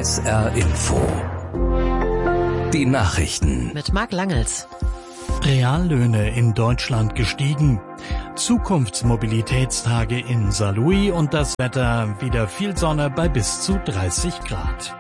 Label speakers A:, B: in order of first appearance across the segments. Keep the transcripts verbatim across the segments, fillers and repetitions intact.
A: S R Info. Die Nachrichten
B: mit Marc Langels.
C: Reallöhne in Deutschland gestiegen. Zukunftsmobilitätstage in Saarlouis und das Wetter wieder viel Sonne bei bis zu dreißig Grad.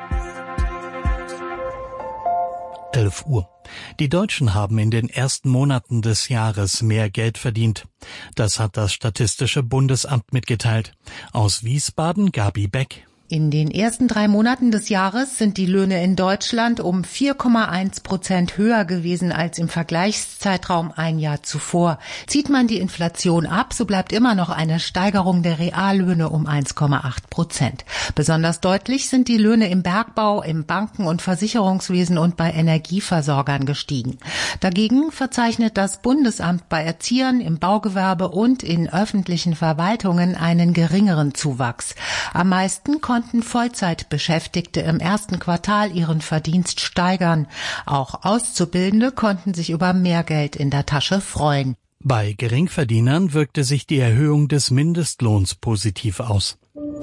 C: elf Uhr. Die Deutschen haben in den ersten Monaten des Jahres mehr Geld verdient. Das hat das Statistische Bundesamt mitgeteilt. Aus Wiesbaden Gabi Beck.
D: In den ersten drei Monaten des Jahres sind die Löhne in Deutschland um vier Komma eins Prozent höher gewesen als im Vergleichszeitraum ein Jahr zuvor. Zieht man die Inflation ab, so bleibt immer noch eine Steigerung der Reallöhne um eins Komma acht Prozent. Besonders deutlich sind die Löhne im Bergbau, im Banken- und Versicherungswesen und bei Energieversorgern gestiegen. Dagegen verzeichnet das Bundesamt bei Erziehern, im Baugewerbe und in öffentlichen Verwaltungen einen geringeren Zuwachs. Am meisten konnten Vollzeitbeschäftigte im ersten Quartal ihren Verdienst steigern. Auch Auszubildende konnten sich über mehr Geld in der Tasche freuen.
C: Bei Geringverdienern wirkte sich die Erhöhung des Mindestlohns positiv aus.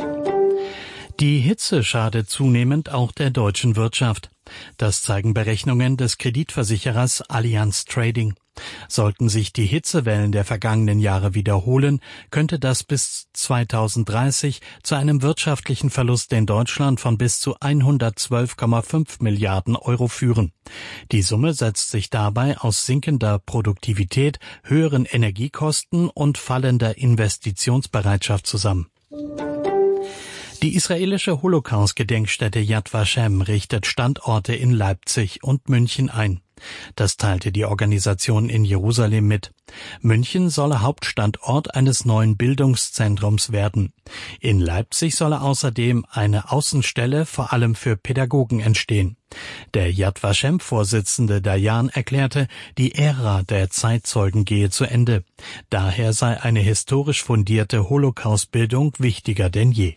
C: Die Hitze schadet zunehmend auch der deutschen Wirtschaft. Das zeigen Berechnungen des Kreditversicherers Allianz Trading. Sollten sich die Hitzewellen der vergangenen Jahre wiederholen, könnte das bis zweitausenddreißig zu einem wirtschaftlichen Verlust in Deutschland von bis zu hundertzwölf Komma fünf Milliarden Euro führen. Die Summe setzt sich dabei aus sinkender Produktivität, höheren Energiekosten und fallender Investitionsbereitschaft zusammen. Die israelische Holocaust-Gedenkstätte Yad Vashem richtet Standorte in Leipzig und München ein. Das teilte die Organisation in Jerusalem mit. München solle Hauptstandort eines neuen Bildungszentrums werden. In Leipzig solle außerdem eine Außenstelle vor allem für Pädagogen entstehen. Der Yad Vashem-Vorsitzende Dayan erklärte, die Ära der Zeitzeugen gehe zu Ende. Daher sei eine historisch fundierte Holocaust-Bildung wichtiger denn je.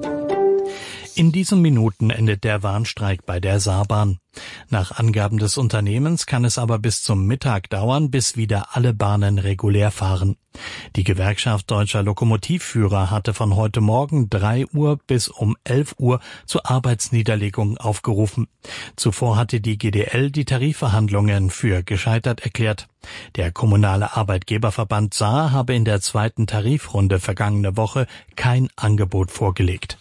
C: In diesen Minuten endet der Warnstreik bei der Saarbahn. Nach Angaben des Unternehmens kann es aber bis zum Mittag dauern, bis wieder alle Bahnen regulär fahren. Die Gewerkschaft Deutscher Lokomotivführer hatte von heute Morgen drei Uhr bis um elf Uhr zur Arbeitsniederlegung aufgerufen. Zuvor hatte die G D L die Tarifverhandlungen für gescheitert erklärt. Der kommunale Arbeitgeberverband Saar habe in der zweiten Tarifrunde vergangene Woche kein Angebot vorgelegt.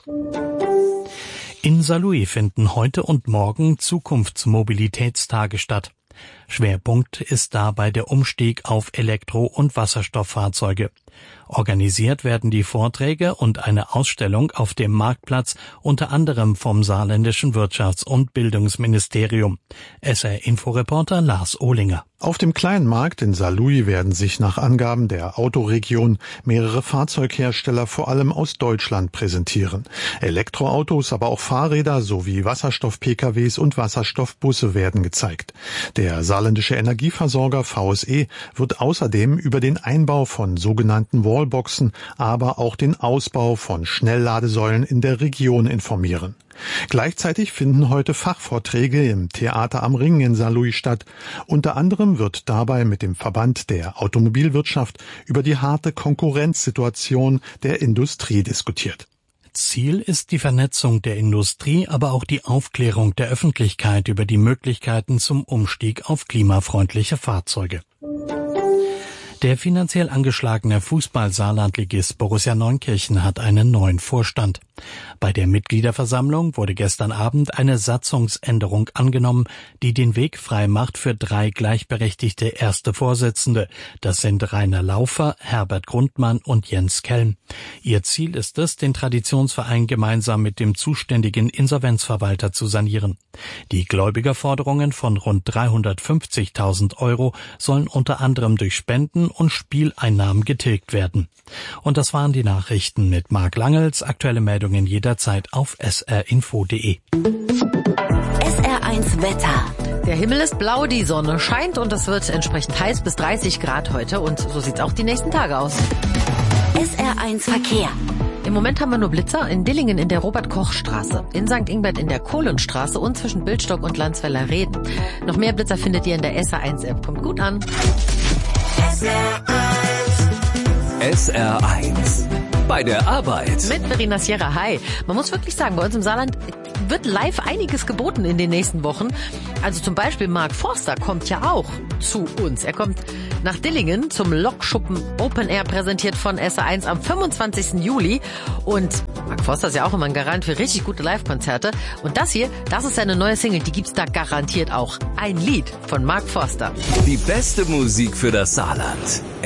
C: In Saarlouis finden heute und morgen Zukunftsmobilitätstage statt. Schwerpunkt ist dabei der Umstieg auf Elektro- und Wasserstofffahrzeuge. Organisiert werden die Vorträge und eine Ausstellung auf dem Marktplatz unter anderem vom saarländischen Wirtschafts- und Bildungsministerium. S R-Inforeporter Lars Ohlinger.
E: Auf dem kleinen Markt in Saarlouis werden sich nach Angaben der Autoregion mehrere Fahrzeughersteller vor allem aus Deutschland präsentieren. Elektroautos, aber auch Fahrräder sowie Wasserstoff-P K Ws und Wasserstoffbusse werden gezeigt. Der saarländische Energieversorger V S E wird außerdem über den Einbau von sogenannten Wallboxen, aber auch den Ausbau von Schnellladesäulen in der Region informieren. Gleichzeitig finden heute Fachvorträge im Theater am Ring in Saarlouis statt. Unter anderem wird dabei mit dem Verband der Automobilwirtschaft über die harte Konkurrenzsituation der Industrie diskutiert.
C: Ziel ist die Vernetzung der Industrie, aber auch die Aufklärung der Öffentlichkeit über die Möglichkeiten zum Umstieg auf klimafreundliche Fahrzeuge. Der finanziell angeschlagene Fußball-Saarlandligist Borussia Neunkirchen hat einen neuen Vorstand. Bei der Mitgliederversammlung wurde gestern Abend eine Satzungsänderung angenommen, die den Weg frei macht für drei gleichberechtigte erste Vorsitzende. Das sind Rainer Laufer, Herbert Grundmann und Jens Kelm. Ihr Ziel ist es, den Traditionsverein gemeinsam mit dem zuständigen Insolvenzverwalter zu sanieren. Die Gläubigerforderungen von rund dreihundertfünfzigtausend Euro sollen unter anderem durch Spenden und Spieleinnahmen getilgt werden. Und das waren die Nachrichten mit Marc Langels. Aktuelle Meldungen jederzeit auf s r info punkt d e.
B: S R eins Wetter. Der Himmel ist blau, die Sonne scheint und es wird entsprechend heiß bis dreißig Grad heute und so sieht's auch die nächsten Tage aus.
F: S R eins Verkehr.
B: Im Moment haben wir nur Blitzer in Dillingen in der Robert-Koch-Straße, in Sankt Ingbert in der Kohlenstraße und zwischen Bildstock und Landsfeller Reden. Noch mehr Blitzer findet ihr in der S R eins App. Kommt gut an.
A: S R eins. S R eins. bei der Arbeit.
B: Mit Verena Sierra. Hi. Man muss wirklich sagen, bei uns im Saarland wird live einiges geboten in den nächsten Wochen. Also zum Beispiel Mark Forster kommt ja auch zu uns. Er kommt nach Dillingen zum Lokschuppen Open Air, präsentiert von S R eins am fünfundzwanzigsten Juli. Und Mark Forster ist ja auch immer ein Garant für richtig gute Live-Konzerte. Und das hier, das ist seine neue Single, die gibt's da garantiert auch. Ein Lied von Mark Forster.
A: Die beste Musik für das Saarland.